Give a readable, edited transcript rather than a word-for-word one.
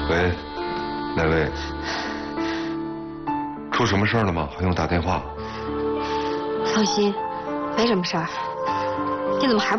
喂，哪位？出什么事儿了吗？还用打电话？ 放心，没什么事儿。你怎么还